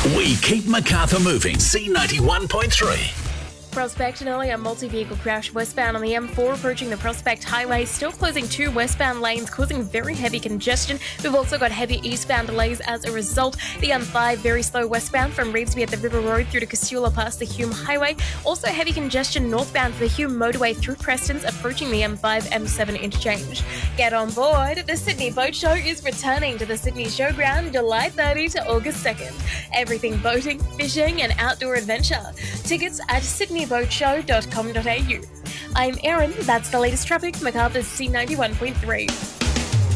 We keep Macarthur moving. C91.3. Prospect, an earlier multi-vehicle crash westbound on the M4 approaching the Prospect Highway, still closing 2 westbound lanes, causing very heavy congestion. We've also got heavy eastbound delays as a result. The M5 very slow westbound from Revesby at the River Road through to Casula past the Hume Highway. Also heavy congestion northbound for the Hume motorway through Prestons approaching the M5-M7 interchange. Get on board. The Sydney Boat Show is returning to the Sydney Showground July 30 to August 2nd. Everything boating, fishing and outdoor adventure. Tickets at sydneyboatshow.com.au. I'm Erin, that's the latest traffic, Macarthur's C91.3.